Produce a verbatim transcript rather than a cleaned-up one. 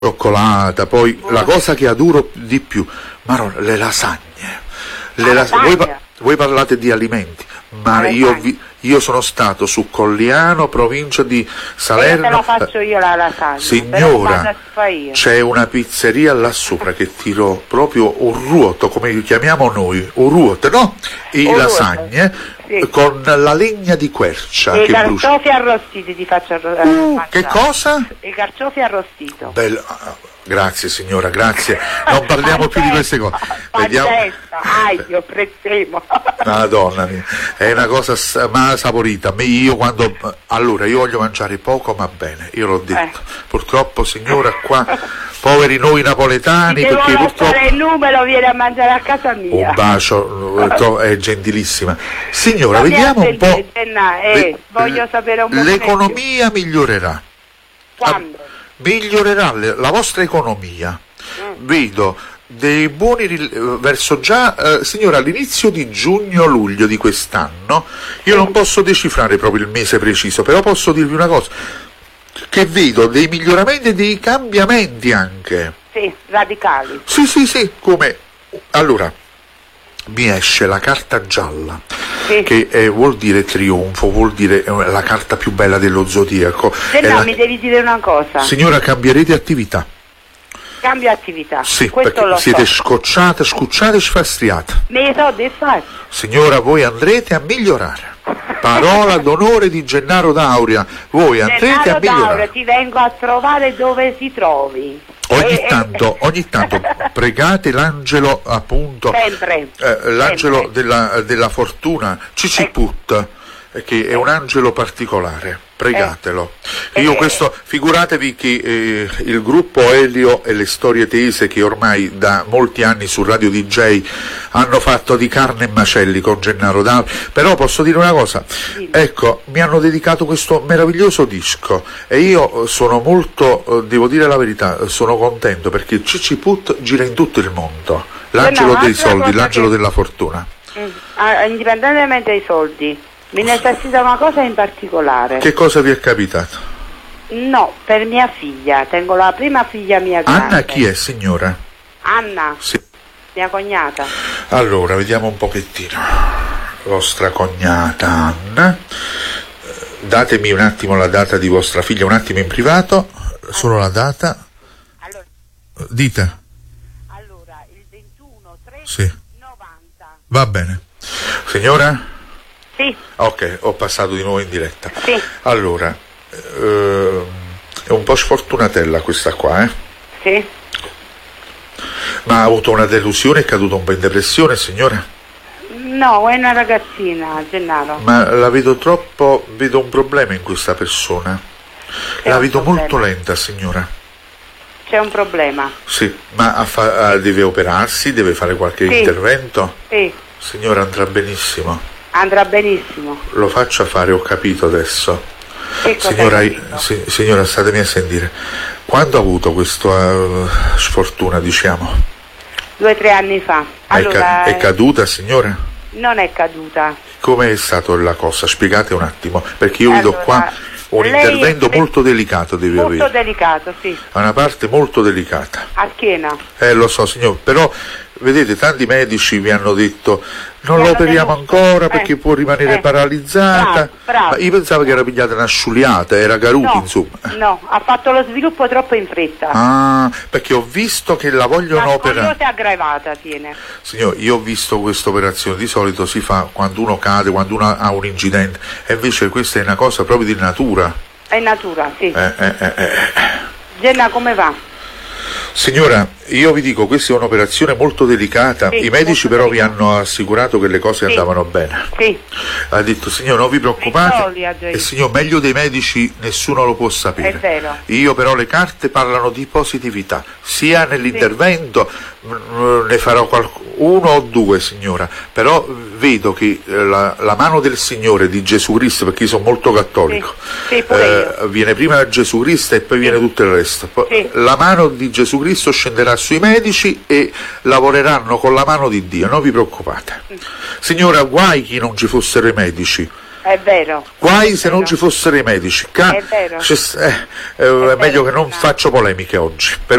cioccolata, poi oh. la cosa che adoro di più, ma le lasagne. Le ah, las- voi, pa- voi parlate di alimenti, ma io, vi- io sono stato su Colliano, provincia di Salerno. E te la faccio io la lasagna. Signora, c'è una pizzeria là sopra che tiro proprio un ruoto, come li chiamiamo noi, un ruoto, no? I un lasagne sì. con la legna di quercia. E i che brucia. carciofi arrostiti ti faccio arrostire. Uh, che cosa? I carciofi arrostito. Bello. Grazie signora, grazie. Non parliamo più di queste cose. Vediamo. Aglio, prezzemolo. Madonna mia, è una cosa s- ma saporita. Io quando allora io voglio mangiare poco ma bene, io l'ho detto. Eh. Purtroppo signora qua, poveri noi napoletani, se perché purtroppo il numero viene a mangiare a casa mia. Un bacio, è gentilissima. Signora, ma vediamo un po'. Genna, eh, voglio sapere un po'. L'economia migliorerà. Quando? Migliorerà la vostra economia. Mm. Vedo dei buoni ril- verso già eh, signora all'inizio di giugno-luglio di quest'anno. Io mm. non posso decifrare proprio il mese preciso, però posso dirvi una cosa, che vedo dei miglioramenti e dei cambiamenti anche. Sì, radicali. Sì, sì, sì, come allora mi esce la carta gialla. Sì. Che eh, vuol dire trionfo, vuol dire eh, la carta più bella dello zodiaco. Se no, la... mi devi dire una cosa. Signora, cambierete attività. Cambio attività. Sì, questo perché lo siete so. scocciate, scucciate e sfastriate. Me so di fare. Signora, voi andrete a migliorare. Parola d'onore di Gennaro D'Auria. Voi Gennaro andrete a migliorare. D'Auria, ti vengo a trovare dove si trovi. Ogni eh, tanto, eh. ogni tanto pregate l'angelo, appunto, sempre, eh, l'angelo sempre. Della, della fortuna, Ciciput, eh. che è un angelo particolare. Pregatelo. Eh. Io questo, figuratevi che eh, il gruppo Elio e le storie tese, che ormai da molti anni su Radio D J hanno fatto di carne e macelli con Gennaro D'Auria, però posso dire una cosa, sì. Ecco, mi hanno dedicato questo meraviglioso disco e io sono molto, devo dire la verità, sono contento perché Ciciput gira in tutto il mondo, l'angelo dei soldi, l'angelo che... della fortuna. Mm. Ah, indipendentemente dai soldi. Mi necessita una cosa in particolare. Che cosa vi è capitato? No, per mia figlia, tengo la prima figlia mia grande. Anna chi è, signora? Anna? Sì. Mia cognata. Allora, vediamo un pochettino. Vostra cognata Anna. Datemi un attimo la data di vostra figlia, un attimo in privato, solo la data. Allora. Dite. Allora, il ventuno tre sì. novanta. Va bene. Signora? Sì. Ok, ho passato di nuovo in diretta. Sì. Allora, ehm, è un po' sfortunatella questa qua, eh? Sì. Ma ha avuto una delusione, è caduta un po' in depressione, signora? No, è una ragazzina, Gennaro. Ma la vedo troppo, vedo un problema in questa persona. C'è la vedo problema. molto lenta, signora. C'è un problema. Sì, ma a fa- a deve operarsi, deve fare qualche sì. intervento? Sì. Signora, andrà benissimo. Andrà benissimo. Lo faccia fare, ho capito adesso. Che signora, si, signora, statemi a sentire. Quando ha avuto questa uh, sfortuna, diciamo? Due o tre anni fa. Allora, è, ca- è caduta, signora? Non è caduta. Come è stata la cosa? Spiegate un attimo, perché io allora, vedo qua un intervento le... molto delicato deve molto avere. Molto delicato, sì. Ha una parte molto delicata. A schiena. Eh, lo so, signor, però vedete, tanti medici vi hanno detto non lo operiamo ancora perché eh, può rimanere eh, paralizzata. Bravo, bravo. Ma io pensavo che era pigliata una sciuliata, era Garuti, no, insomma. No, ha fatto lo sviluppo troppo in fretta. Ah, perché ho visto che la vogliono la operare. La scoliosi aggravata tiene. Signor, io ho visto questa operazione, di solito si fa quando uno cade, quando uno ha un incidente, e invece questa è una cosa proprio di natura. È natura, sì. Eh, eh, eh, eh. Genna, come va? Signora, io vi dico, questa è un'operazione molto delicata, sì, i medici però delicata. Vi hanno assicurato che le cose sì. andavano bene. Sì. Ha detto, signor, non vi preoccupate, e signor, meglio dei medici nessuno lo può sapere. È vero. Io però le carte parlano di positività, sia nell'intervento, sì. mh, ne farò qualcuno, uno o due, signora, però vedo che la, la mano del Signore, di Gesù Cristo, perché io sono molto cattolico, sì. Sì, pure eh, viene prima Gesù Cristo e poi sì. viene tutto il resto. Poi, sì. La mano di Gesù Cristo scenderà sui medici e lavoreranno con la mano di Dio, non vi preoccupate. Signora, guai che non ci fossero i medici, È vero. Guai se non ci fossero i medici. Ca- È vero. c'è- eh, eh, è vero, meglio che non no. faccio polemiche oggi.